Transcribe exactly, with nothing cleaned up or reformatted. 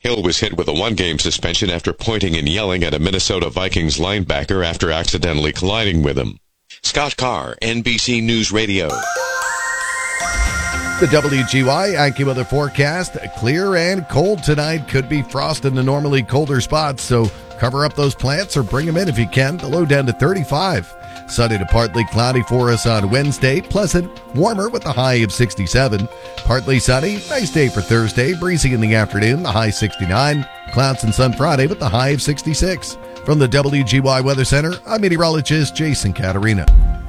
Hill was hit with a one-game suspension after pointing and yelling at a Minnesota Vikings linebacker after accidentally colliding with him. Scott Carr, N B C News Radio. The W G Y AccuWeather forecast, clear and cold tonight. Could be frost in the normally colder spots, so cover up those plants or bring them in if you can. The low down to thirty-five. Sunny to partly cloudy for us on Wednesday. Pleasant, warmer with the high of sixty-seven. Partly sunny, nice day for Thursday. Breezy in the afternoon, the high sixty-nine. Clouds and sun Friday with the high of sixty-six. From the W G Y Weather Center, I'm meteorologist Jason Caterina.